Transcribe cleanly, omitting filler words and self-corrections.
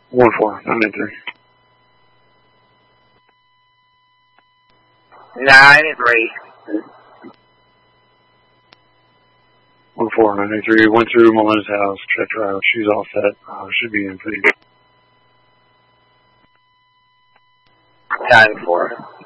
1-4, 93. 93. 1-4, 93. Went through Melinda's house. Checked her out. She's all set. Should be in, please. 10-4.